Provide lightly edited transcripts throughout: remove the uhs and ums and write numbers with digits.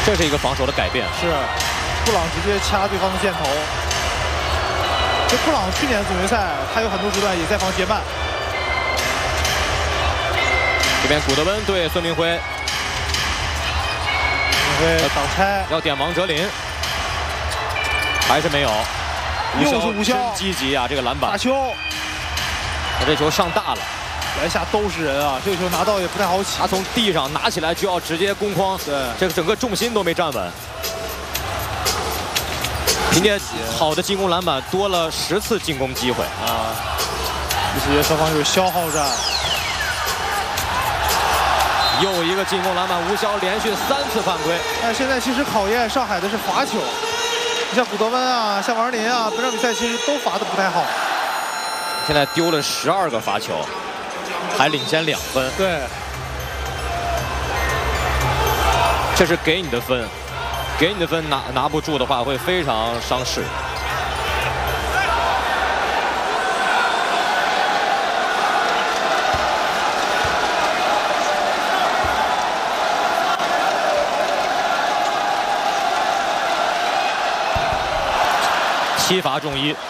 这是一个防守的改变。 是，布朗直接掐对方的箭头。这布朗去年总决赛，他有很多时段也在防杰曼。 这边古德温对孙明辉， 孙明辉挡拆， 要点王哲林，还是没有。 又是吴骁， 真积极啊！这个篮板， 大球， 他这球上大了。 篮下都是人啊，这个球拿到也不太好起。 他从地上拿起来就要直接攻框， 对， 这个整个重心都没站稳。凭借好的进攻篮板，多了10次进攻机会啊！这些双方就是消耗战。 又一个进攻篮板，吴骁连续3次犯规。 但现在其实考验上海的是罚球，你像古德温啊，像王哲林啊，本场比赛其实都罚的不太好。 现在丢了12个罚球。 还领先2分， 对， 这是给你的分，给你的分拿不住的话会非常伤势。7罚中1。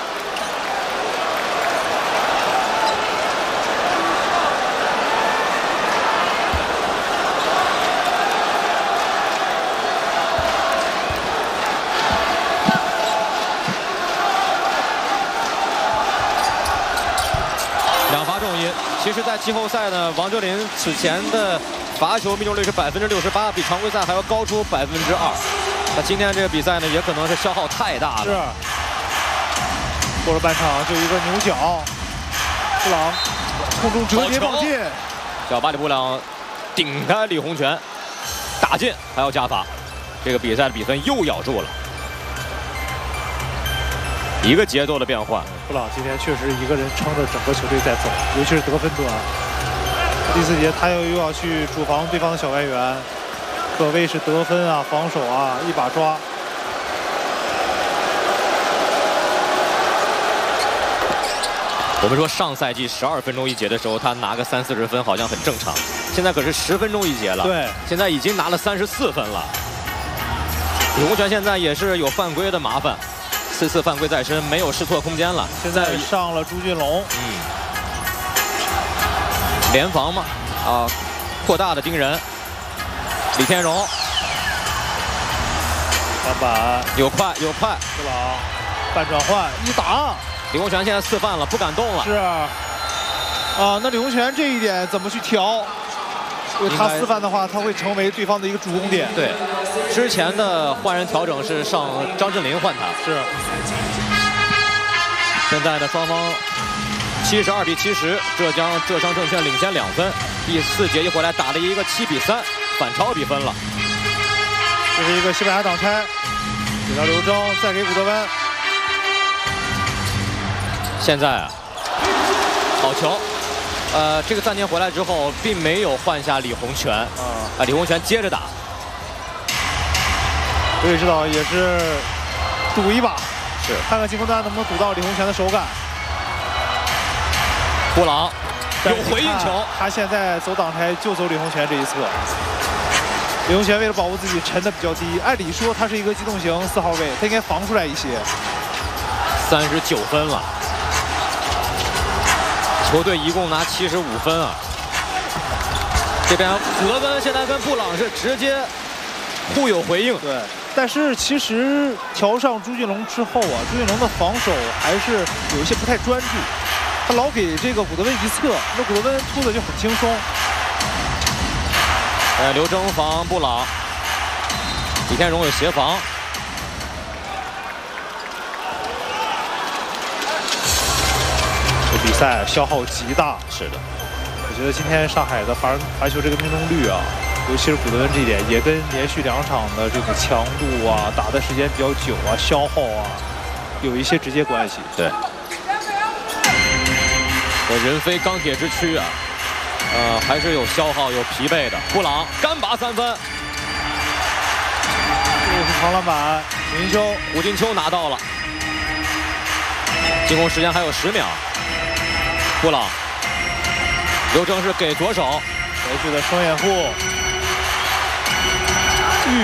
其实，在季后赛呢，王哲林此前的罚球命中率是68%，比常规赛还要高出2%。那今天这个比赛呢，也可能是消耗太大了。 是。过了半场就一个牛角，布朗空中折叠放进， 小巴里布朗顶开李洪权，打进还要加罚，这个比赛的比分又咬住了。 一个节奏的变换， 布朗今天确实一个人撑着整个球队在走，尤其是得分端。第4节他又要去主防对方的小外援，可谓是得分啊、防守啊一把抓。 我们说上赛季12分钟一节的时候，他拿个30-40分好像很正常，现在可是10分钟一节了。 对， 现在已经拿了34分了。李洪权现在也是有犯规的麻烦。 4次犯规在身，没有试错空间了。 现在上了朱俊龙， 联防嘛，啊，扩大的盯人。李天荣， 篮板有快， 布朗半转换一打， 李洪权现在4犯了，不敢动了。 是啊，那李洪权这一点怎么去调？因为他4犯的话，他会成为对方的一个主攻点。 对，之前的换人调整是上张镇麟换他。 是。 现在呢，双方72比70，浙商证券领先2分。第4节一回来打了一个7比3，反超比分了。 这是一个西班牙挡拆，给到刘铮，再给古德温。 现在啊，好球。 这个暂停回来之后，并没有换下李洪权，李洪权接着打， 所以知道也是赌一把， 是看看进攻端能不能堵到李洪权的手感。 布朗有回应球， 他现在走挡拆就走李洪权这一侧。李洪权为了保护自己沉的比较低，按理说他是一个机动型4号位，他应该防出来一些。 39分了。 球队一共拿75分啊！这边古德温现在跟布朗是直接互有回应。 对，但是其实调上朱俊龙之后啊，朱俊龙的防守还是有一些不太专注，他老给这个古德温一侧，那古德温突的就很轻松。 刘铮防布朗，李天荣有协防。 比赛消耗极大， 是的， 我觉得今天上海的罚球这个命中率啊，尤其是古德温这一点，也跟连续2场的这个强度啊、打的时间比较久啊、消耗啊，有一些直接关系。 对，人非钢铁之躯啊，还是有消耗、有疲惫的。布朗干拔3分， 这是长篮板， 胡金秋拿到了，进攻时间还有10秒。 布朗，刘铮是给左手， 回去的双掩护，